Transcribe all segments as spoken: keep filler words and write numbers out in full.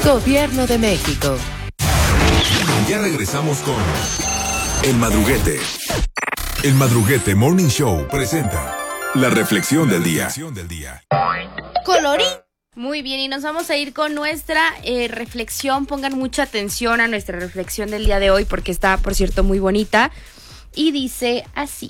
Gobierno de México. Ya regresamos con El Madruguete. El Madruguete Morning Show presenta la reflexión del día. Colorín. Muy bien, y nos vamos a ir con nuestra eh, reflexión. Pongan mucha atención a nuestra reflexión del día de hoy porque está, por cierto, muy bonita. Y dice así.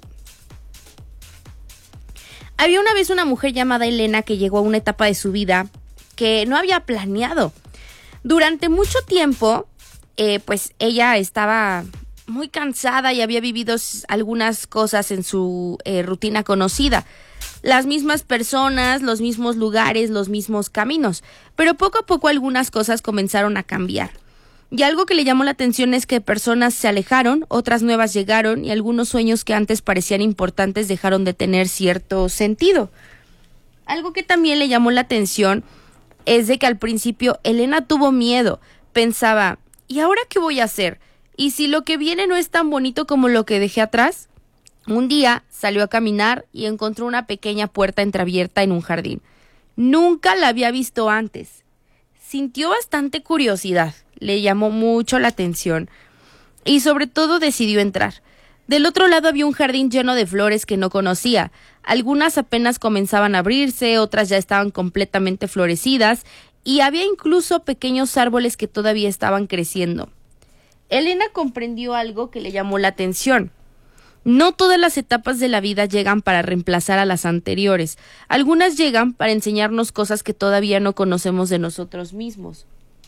Había una vez una mujer llamada Elena que llegó a una etapa de su vida que no había planeado. Durante mucho tiempo, eh, pues ella estaba muy cansada y había vivido algunas cosas en su eh, rutina conocida. Las mismas personas, los mismos lugares, los mismos caminos. Pero poco a poco algunas cosas comenzaron a cambiar. Y algo que le llamó la atención es que personas se alejaron, otras nuevas llegaron y algunos sueños que antes parecían importantes dejaron de tener cierto sentido. Algo que también le llamó la atención es de que al principio Elena tuvo miedo. Pensaba, ¿y ahora qué voy a hacer? ¿Y si lo que viene no es tan bonito como lo que dejé atrás? Un día salió a caminar y encontró una pequeña puerta entreabierta en un jardín. Nunca la había visto antes. Sintió bastante curiosidad, le llamó mucho la atención y sobre todo decidió entrar. Del otro lado había un jardín lleno de flores que no conocía. Algunas apenas comenzaban a abrirse, otras ya estaban completamente florecidas y había incluso pequeños árboles que todavía estaban creciendo. Elena comprendió algo que le llamó la atención. No todas las etapas de la vida llegan para reemplazar a las anteriores. Algunas llegan para enseñarnos cosas que todavía no conocemos de nosotros mismos.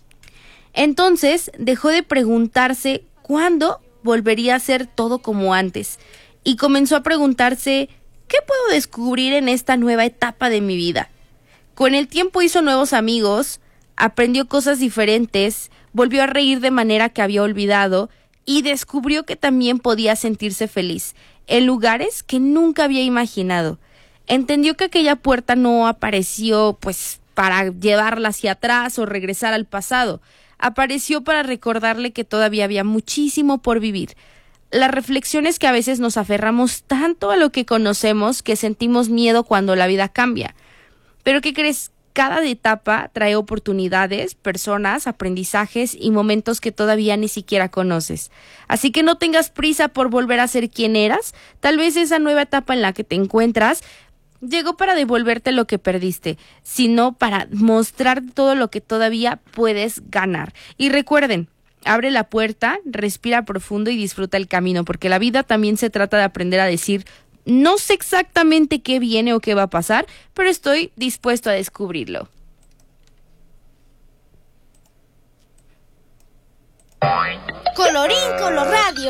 Entonces dejó de preguntarse cuándo volvería a ser todo como antes y comenzó a preguntarse ¿qué puedo descubrir en esta nueva etapa de mi vida? Con el tiempo hizo nuevos amigos, aprendió cosas diferentes, volvió a reír de manera que había olvidado y descubrió que también podía sentirse feliz en lugares que nunca había imaginado. Entendió que aquella puerta no apareció pues para llevarla hacia atrás o regresar al pasado. Apareció para recordarle que todavía había muchísimo por vivir. La reflexión es que a veces nos aferramos tanto a lo que conocemos que sentimos miedo cuando la vida cambia. Pero ¿qué crees? Cada etapa trae oportunidades, personas, aprendizajes y momentos que todavía ni siquiera conoces. Así que no tengas prisa por volver a ser quien eras. Tal vez esa nueva etapa en la que te encuentras llegó para devolverte lo que perdiste, sino para mostrar todo lo que todavía puedes ganar. Y recuerden, abre la puerta, respira profundo y disfruta el camino, porque la vida también se trata de aprender a decir no sé exactamente qué viene o qué va a pasar, pero estoy dispuesto a descubrirlo. Colorín Colorradio.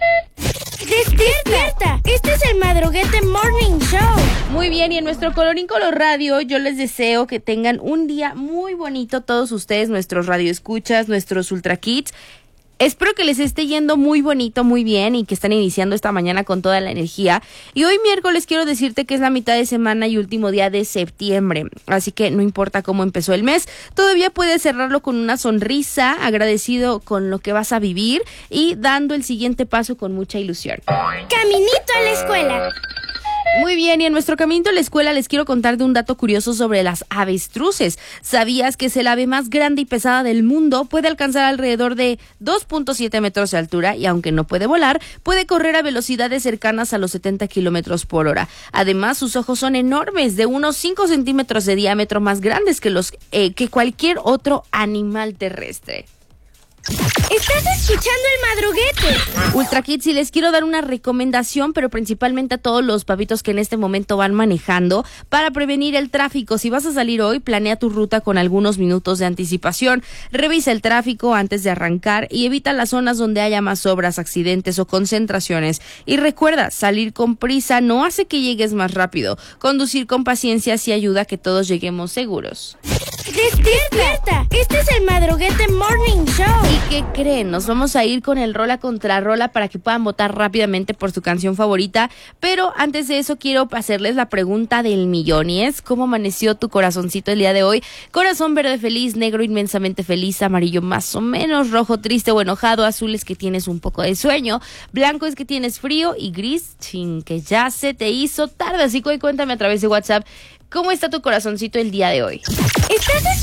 ¡Despierta! Este es el Madruguete Morning Show. Muy bien, y en nuestro Colorín Colorradio yo les deseo que tengan un día muy bonito todos ustedes, nuestros radioescuchas, nuestros Ultra Kids. Espero que les esté yendo muy bonito, muy bien y que están iniciando esta mañana con toda la energía. Y hoy miércoles quiero decirte que es la mitad de semana y último día de septiembre. Así que no importa cómo empezó el mes, todavía puedes cerrarlo con una sonrisa, agradecido con lo que vas a vivir y dando el siguiente paso con mucha ilusión. Caminito a la escuela. Muy bien, y en nuestro caminito a la escuela les quiero contar de un dato curioso sobre las avestruces. ¿Sabías que es el ave más grande y pesada del mundo? Puede alcanzar alrededor de dos punto siete metros de altura y aunque no puede volar, puede correr a velocidades cercanas a los setenta kilómetros por hora. Además, sus ojos son enormes, de unos cinco centímetros de diámetro, más grandes que, los, eh, que cualquier otro animal terrestre. Estás escuchando el Madruguete. Ultra Kids, y les quiero dar una recomendación, pero principalmente a todos los papitos que en este momento van manejando, para prevenir el tráfico. Si vas a salir hoy, planea tu ruta con algunos minutos de anticipación. Revisa el tráfico antes de arrancar y evita las zonas donde haya más obras, accidentes o concentraciones. Y recuerda, salir con prisa no hace que llegues más rápido. Conducir con paciencia sí ayuda a que todos lleguemos seguros. ¡Despierta! Este es el Madruguete Morning Show. ¿Y qué creen? Nos vamos a ir con el rola contra rola para que puedan votar rápidamente por su canción favorita. Pero antes de eso quiero hacerles la pregunta del millón y es: ¿cómo amaneció tu corazoncito el día de hoy? Corazón verde feliz, negro inmensamente feliz, amarillo más o menos, rojo triste o enojado, azul es que tienes un poco de sueño, blanco es que tienes frío y gris, chin, que ya se te hizo tarde. Así que cuéntame a través de WhatsApp cómo está tu corazoncito el día de hoy. ¿Estás